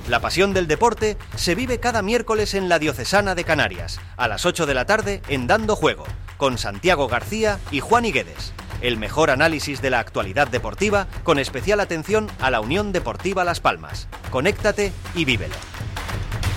La pasión del deporte se vive cada miércoles en la Diocesana de Canarias, a las 8 de la tarde en Dando Juego, con Santiago García y Juan Higuedes. El mejor análisis de la actualidad deportiva, con especial atención a la Unión Deportiva Las Palmas. Conéctate y vívelo.